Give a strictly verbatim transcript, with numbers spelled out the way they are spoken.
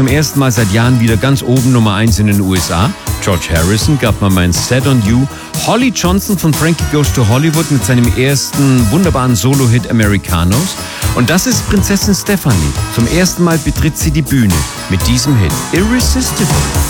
zum ersten Mal seit Jahren wieder ganz oben Nummer eins in den U S A. George Harrison gab mal mein Set on You. Holly Johnson von Frankie Goes to Hollywood mit seinem ersten wunderbaren Solo-Hit Americanos. Und das ist Prinzessin Stephanie. Zum ersten Mal betritt sie die Bühne mit diesem Hit Irresistible.